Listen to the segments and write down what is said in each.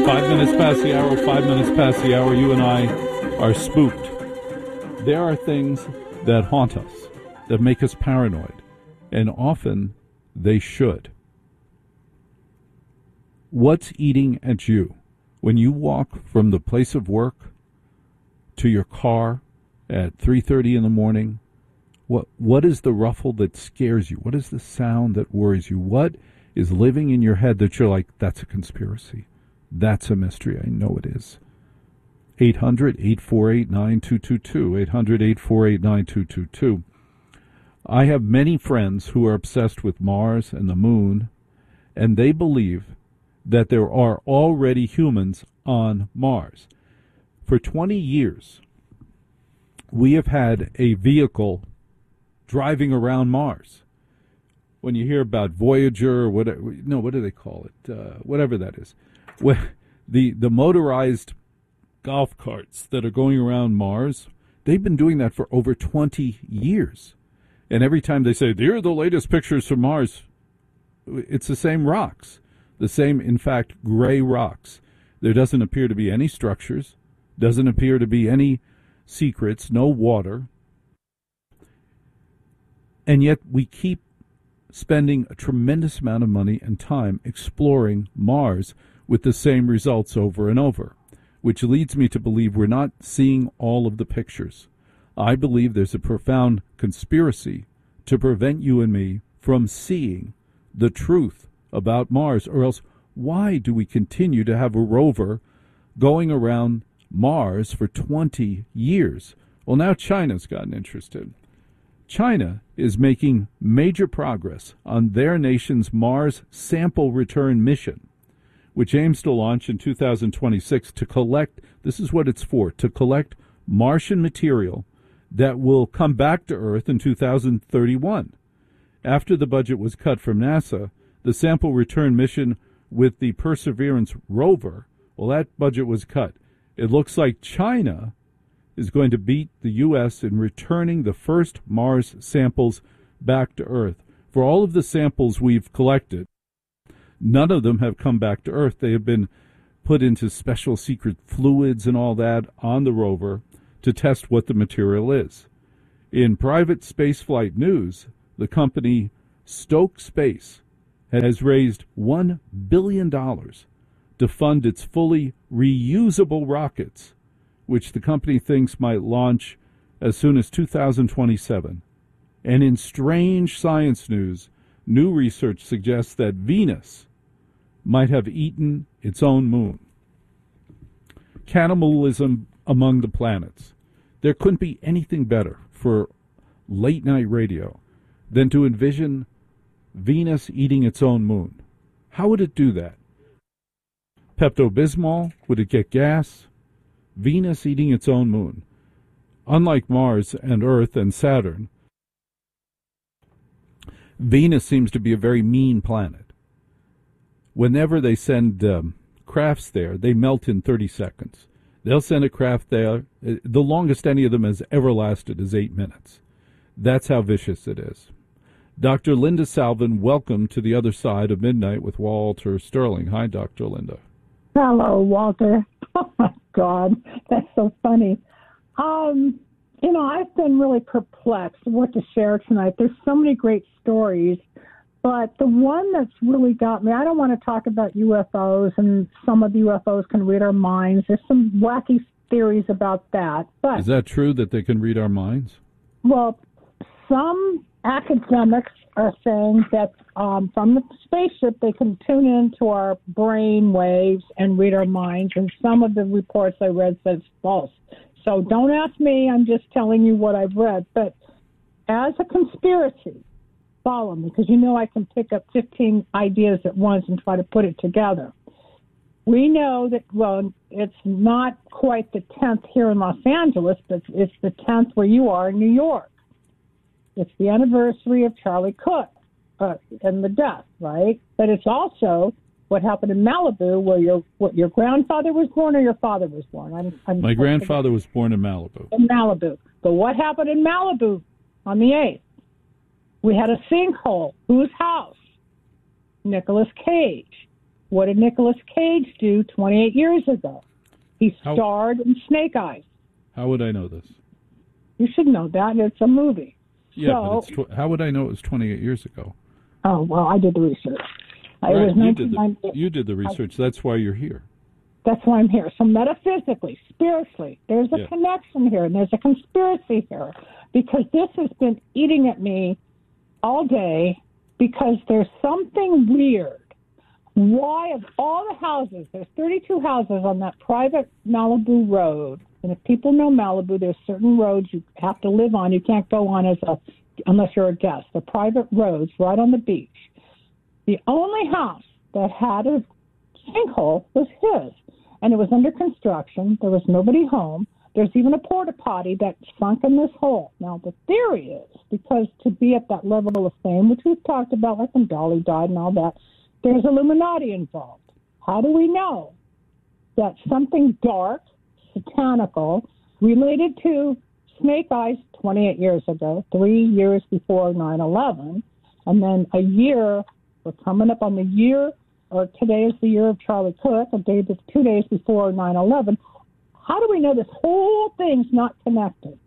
5 minutes past the hour, 5 minutes past the hour, you and I are spooked. There are things that haunt us, that make us paranoid, and often they should. What's eating at you when you walk from the place of work to your car at 3:30 in the morning? What is the ruffle that scares you? What is the sound that worries you? What is living in your head that you're like, that's a conspiracy? That's a mystery. I know it is. 800-848-9222. 800-848-9222. I have many friends who are obsessed with Mars and the moon, and they believe that there are already humans on Mars. For 20 years, we have had a vehicle driving around Mars. When you hear about Voyager, or what do they call it? Whatever that is. The motorized golf carts that are going around Mars, they've been doing that for over 20 years. And every time they say, here are the latest pictures from Mars, it's the same rocks. The same, in fact, gray rocks. There doesn't appear to be any structures, doesn't appear to be any secrets, no water. And yet we keep spending a tremendous amount of money and time exploring Mars with the same results over and over, which leads me to believe we're not seeing all of the pictures. I believe there's a profound conspiracy to prevent you and me from seeing the truth about Mars, or else why do we continue to have a rover going around Mars for 20 years? Well, now China's gotten interested. China is making major progress on their nation's Mars sample return mission, which aims to launch in 2026 to collect, this is what it's for, to collect Martian material that will come back to Earth in 2031. After the budget was cut from NASA, the sample return mission with the Perseverance rover, well, that budget was cut. It looks like China is going to beat the U.S. in returning the first Mars samples back to Earth. For all of the samples we've collected, none of them have come back to Earth. They have been put into special secret fluids and all that on the rover to test what the material is. In private spaceflight news, the company Stoke Space has raised $1 billion to fund its fully reusable rockets, which the company thinks might launch as soon as 2027. And in strange science news, new research suggests that Venus might have eaten its own moon. Cannibalism among the planets. There couldn't be anything better for late-night radio than to envision Venus eating its own moon. How would it do that? Pepto-Bismol? Would it get gas? Venus eating its own moon. Unlike Mars and Earth and Saturn, Venus seems to be a very mean planet. Whenever they send crafts there, they melt in 30 seconds. They'll send a craft there. The longest any of them has ever lasted is 8 minutes. That's how vicious it is. Dr. Linda Salvin, welcome to the other side of midnight with Walter Sterling. Hi, Dr. Linda. Hello, Walter. Oh, my God. That's so funny. I've been really perplexed what to share tonight. There's so many great stories, but the one that's really got me, I don't want to talk about UFOs, and some of the UFOs can read our minds. There's some wacky theories about that. But is that true that they can read our minds? Well, some academics are saying that from the spaceship they can tune into our brain waves and read our minds, and some of the reports I read said it's false. So don't ask me, I'm just telling you what I've read. But as a conspiracy, follow me, because I can pick up 15 ideas at once and try to put it together. We know that, well, it's not quite the 10th here in Los Angeles, but it's the 10th where you are in New York. It's the anniversary of Charlie Cook and the death, right? But it's also what happened in Malibu, where your grandfather was born or your father was born. My grandfather was born in Malibu. In Malibu. But what happened in Malibu on the 8th? We had a sinkhole. Whose house? Nicolas Cage. What did Nicolas Cage do 28 years ago? He How- starred in Snake Eyes. How would I know this? You should know that. It's a movie. Yeah, So, but how would I know it was 28 years ago? oh, well, I did the research. It Right, was you did 1998. you did the research. That's why you're here. That's why I'm here. So metaphysically, spiritually, there's a Yeah. connection here, and there's a conspiracy here, because this has been eating at me all day, because there's something weird. Why, of all the houses, there's 32 houses on that private Malibu road, and if people know Malibu, there's certain roads you have to live on. You can't go on unless you're a guest. The private roads right on the beach. The only house that had a sinkhole was his, and it was under construction. There was nobody home. There's even a porta potty that sunk in this hole. Now, the theory is, because to be at that level of fame, which we've talked about, like when Dolly died and all that, there's Illuminati involved. How do we know that something dark, satanical, related to Snake Eyes 28 years ago, 3 years before 9/11, and then a year, we're coming up on the year, or today is the year of Charlie Cook, 2 days before 9/11. How do we know this whole thing's not connected?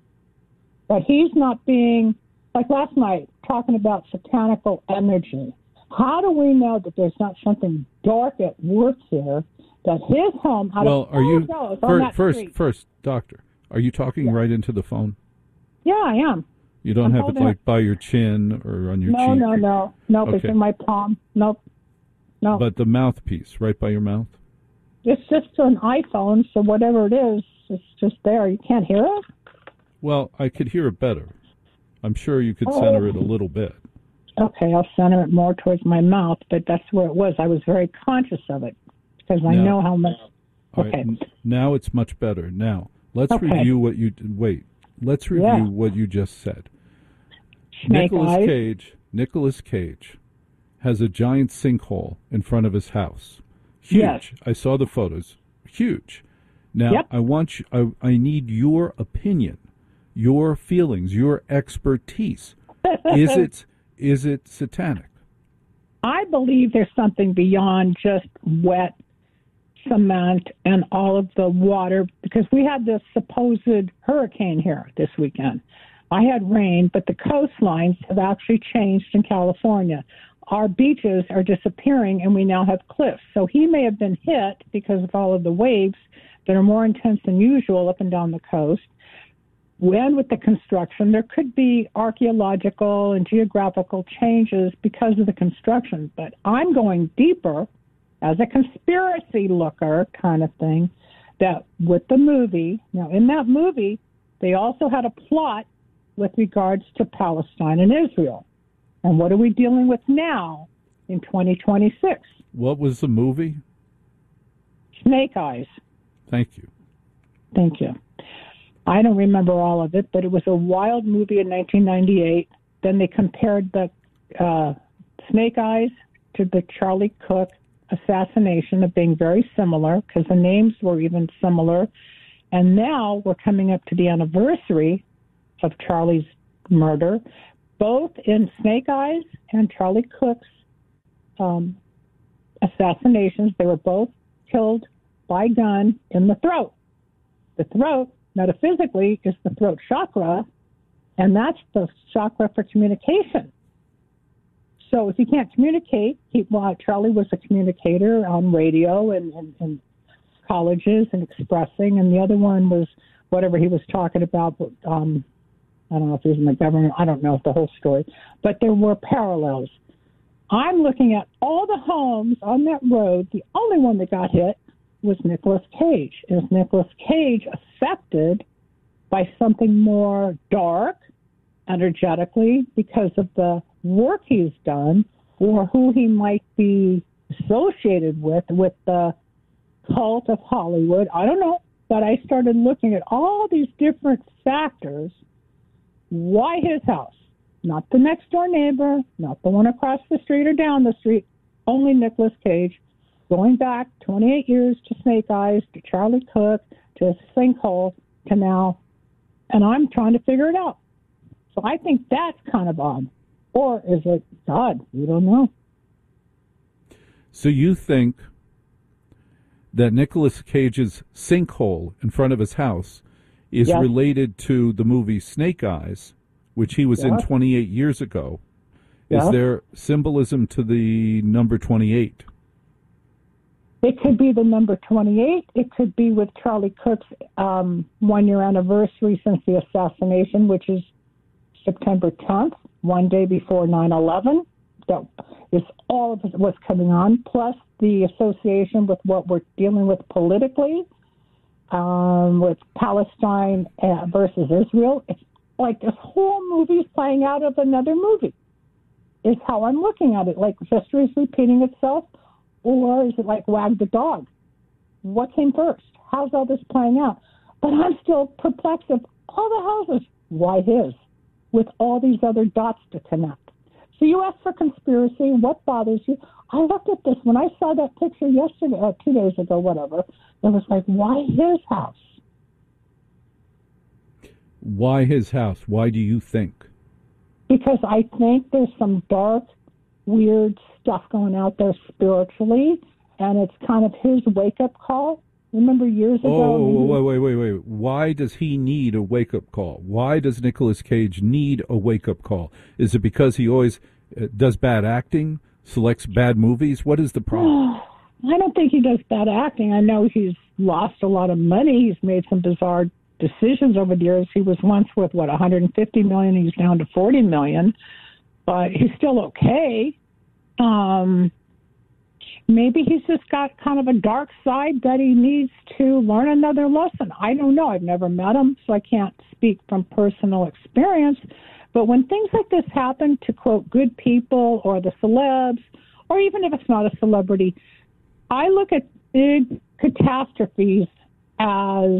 That he's not being, like last night, talking about satanical energy. How do we know that there's not something dark at work here, that his home, out Well, of are all you those on that street? first, doctor? Are you talking right into the phone? Yeah, I am. You don't I'm have it holding like by your chin or on your No, cheek? no. Nope, it's Okay. in my palm. Nope. No. But the mouthpiece, right by your mouth? It's just an iPhone, so whatever it is, it's just there. You can't hear it? Well, I could hear it better. I'm sure you could center it a little bit. Okay, I'll center it more towards my mouth, but that's where it was. I was very conscious of it because I know how much. All Okay. right, now it's much better. Now, let's Okay. review what you... Wait. Let's review what you just said. Snake Eyes. Nicolas Cage has a giant sinkhole in front of his house. Huge. Yes. I saw the photos. Huge. Now, Yep. I need your opinion, your feelings, your expertise. Is it satanic? I believe there's something beyond just wet cement and all of the water, because we had this supposed hurricane here this weekend. I had rain, but the coastlines have actually changed in California. Our beaches are disappearing, and we now have cliffs. So he may have been hit because of all of the waves that are more intense than usual up and down the coast. When with the construction, there could be archaeological and geographical changes because of the construction. But I'm going deeper as a conspiracy looker kind of thing, that with the movie, now in that movie, they also had a plot with regards to Palestine and Israel. And what are we dealing with now in 2026? What was the movie? Snake Eyes. Thank you. Thank you. I don't remember all of it, but it was a wild movie in 1998. Then they compared the Snake Eyes to the Charlie Cook assassination of being very similar, because the names were even similar. And now we're coming up to the anniversary of Charlie's murder, both in Snake Eyes and Charlie Cook's assassinations. They were both killed by gun in the throat. The throat, metaphysically, is the throat chakra, and that's the chakra for communication. So if you can't communicate, Charlie was a communicator on radio and colleges and expressing, and the other one was whatever he was talking about. I don't know if he was in the government. I don't know the whole story. But there were parallels. I'm looking at all the homes on that road. The only one that got hit was Nicolas Cage. Is Nicolas Cage affected by something more dark, energetically, because of the work he's done, or who he might be associated with the cult of Hollywood? I don't know. But I started looking at all these different factors. Why his house? Not the next door neighbor, not the one across the street or down the street, only Nicolas Cage. Going back 28 years to Snake Eyes, to Charlie Cook, to Sinkhole, to now, and I'm trying to figure it out. So I think that's kind of odd. Or is it God? We don't know. So you think that Nicolas Cage's sinkhole in front of his house is Yes. related to the movie Snake Eyes, which he was in Yes. 28 years ago. Yes. Is there symbolism to the number 28? It could be the number 28. It could be with Charlie Kirk's 1-year anniversary since the assassination, which is September 10th, one day before 9/11. That is all of what's coming on, plus the association with what we're dealing with politically, with Palestine versus Israel. It's like this whole movie is playing out of another movie, is how I'm looking at it. Like history is repeating itself, or is it like Wag the Dog? What came first? How's all this playing out? But I'm still perplexed of all the houses. Why his? With all these other dots to connect. So you asked for conspiracy. What bothers you? I looked at this. When I saw that picture yesterday, or 2 days ago, whatever, it was like, why his house? Why his house? Why do you think? Because I think there's some dark, weird stuff going out there spiritually, and it's kind of his wake-up call. Remember years ago? Oh, wait. Why does he need a wake-up call? Why does Nicolas Cage need a wake-up call? Is it because he always does bad acting, selects bad movies? What is the problem? I don't think he does bad acting. I know he's lost a lot of money. He's made some bizarre decisions over the years. He was once worth, $150 million. He's down to $40 million. But he's still okay. Maybe he's just got kind of a dark side that he needs to learn another lesson. I don't know. I've never met him, so I can't speak from personal experience. But when things like this happen to, quote, good people or the celebs, or even if it's not a celebrity, I look at big catastrophes as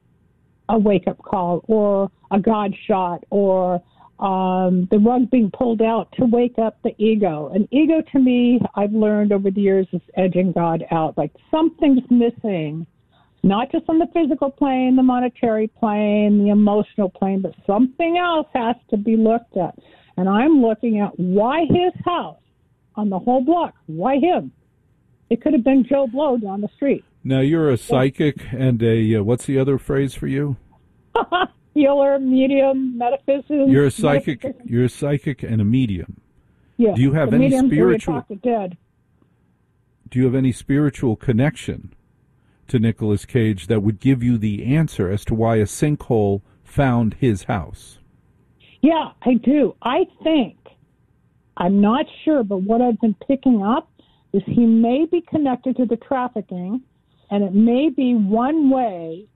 a wake-up call or a God shot or the rug being pulled out to wake up the ego. And ego, to me, I've learned over the years, is edging God out. Like something's missing, not just on the physical plane, the monetary plane, the emotional plane, but something else has to be looked at. And I'm looking at why his house on the whole block. Why him? It could have been Joe Blow down the street. Now, you're a psychic and a, what's the other phrase for you? Healer, medium, metaphysician. You're a psychic. You're a psychic and a medium. Yeah. Do you have any spiritual? Talk to dead. Do you have any spiritual connection to Nicolas Cage that would give you the answer as to why a sinkhole found his house? Yeah, I do. I think, I'm not sure, but what I've been picking up is he may be connected to the trafficking, and it may be one way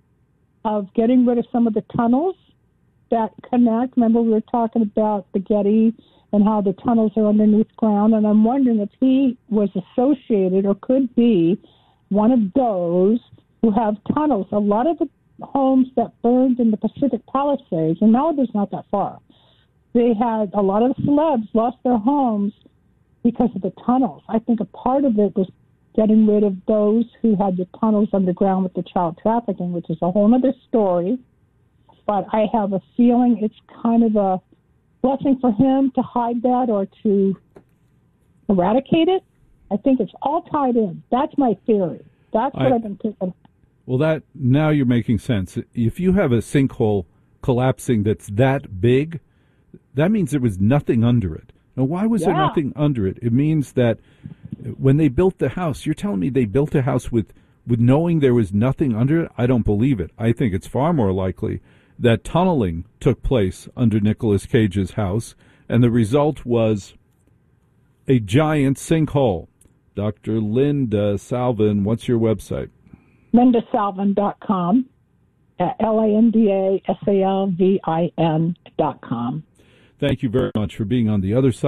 of getting rid of some of the tunnels that connect. Remember, we were talking about the Getty and how the tunnels are underneath ground, and I'm wondering if he was associated or could be one of those who have tunnels. A lot of the homes that burned in the Pacific Palisades, and Malibu's not that far, they had a lot of the celebs lost their homes because of the tunnels. I think a part of it was getting rid of those who had the tunnels underground with the child trafficking, which is a whole other story. But I have a feeling it's kind of a blessing for him to hide that or to eradicate it. I think it's all tied in. That's my theory. That's what I've been thinking. Well, that now you're making sense. If you have a sinkhole collapsing that's that big, that means there was nothing under it. Now, why was there nothing under it? It means that when they built the house, you're telling me they built a house with knowing there was nothing under it? I don't believe it. I think it's far more likely that tunneling took place under Nicolas Cage's house, and the result was a giant sinkhole. Dr. Linda Salvin, what's your website? LindaSalvin.com, LindaSalvin.com. Thank you very much for being on the other side.